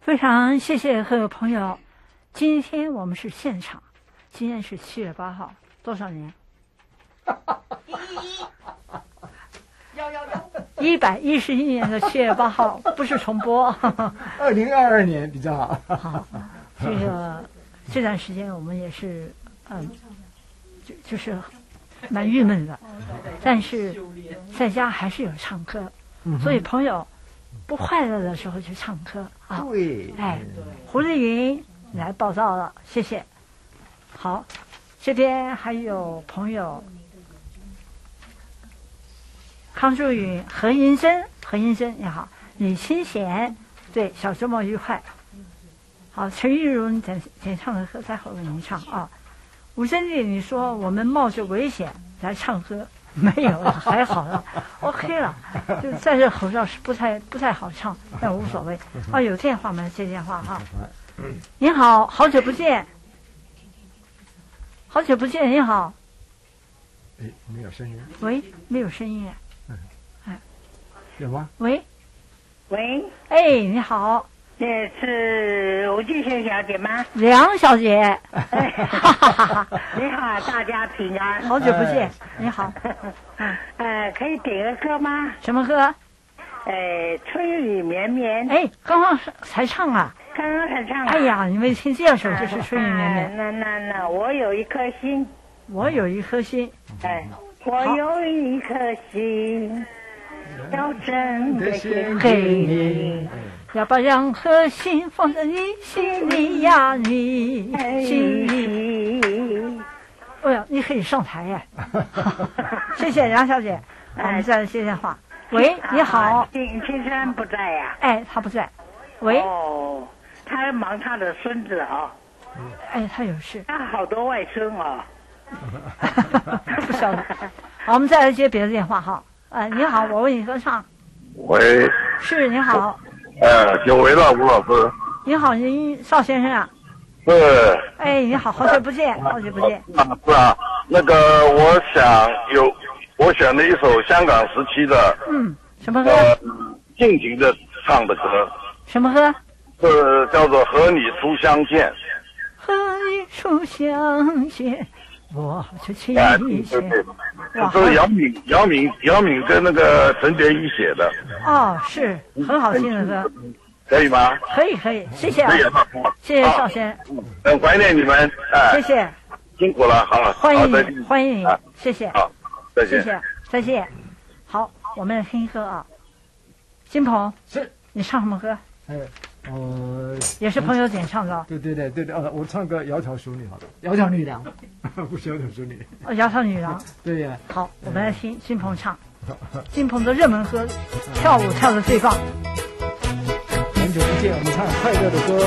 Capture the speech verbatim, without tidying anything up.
非常谢谢各位朋友，今天我们是现场，今天是七月八号，多少年？ 一一一，幺幺幺， 一百一十一年的七月八号，不是重播。 二零二二年比较好。 好，这个这段时间我们也是，嗯，就就是蛮郁闷的，但是在家还是有唱歌，所以朋友不快乐的时候去唱歌啊。 对， 哎，胡丽云来报道了，谢谢。好，这边还有朋友。康淑允、何银珍、何银珍你好，李清贤，对，小周末愉快。好，陈玉茹你点点唱的歌，待会儿为您唱啊。吴珍丽，你说我们冒着危险来唱歌，没有了，还好了 ，OK 了。就戴着口罩是不太不太好唱，但无所谓。哦，有电话吗？接电话哈。您好，好久不见。好久不见，您好。 哎，没有声音。 喂，没有声音哎。 有吗？ 喂， 喂， 哎，你好， 这是吴继贤小姐吗？ 梁小姐， 哎，你好，大家平安。 好久不见，你好， 嗯，呃，可以点个歌吗？ 什么歌？ 呃，春雨绵绵。 哎，刚刚才唱啊， 刚刚才唱啊。 哎呀，你没听这首就是春雨绵绵。 那那那，我有一颗心， 我有一颗心， 哎，我有一颗心。要真的献给你， 要把两颗心放在你心里呀，你心里。哎呀，你可以上台呀！谢谢梁小姐，我们再接电话。喂，你好。 金金山不在呀？ 哎，他不在。喂。 哦，他忙他的孙子啊。 哎，他有事。 他好多外孙哦。 不晓得。好，我们再来接别的电话哈。呃，你好，我为你歌唱。 喂。 是，你好。 呃，久违了，吴老师。 你好，您邵先生啊。 是。 哎，你好，好久不见，好久不见。 啊，是啊，那个我想有，我选了一首香港时期的。 嗯，什么歌？ 呃，静静的唱的歌。 什么歌？ 是叫做《和你初相见》。 和你初相见。我就亲你写， 这是姚敏、姚敏、姚敏跟那个陈洁仪写的。 哦，是很好听的歌， 可以吗？ 可以，可以，谢谢啊，谢谢邵先生， 很怀念你们，哎， 谢谢， 辛苦了，好， 欢迎你，欢迎你，谢谢， 好，再见， 谢谢，再见。好，我们听歌啊，金鹏， 是你唱什么歌？ 哎。呃， 也是朋友点唱的。 对对对对对，呃，我唱个《窈窕淑女》好了，《窈窕女郎》，不是《窈窕淑女》。 哦，《窈窕女郎》。 对呀。 好，我们来听金鹏唱。金鹏的热门歌，跳舞跳得最棒。 很久不见，我们唱快乐的歌。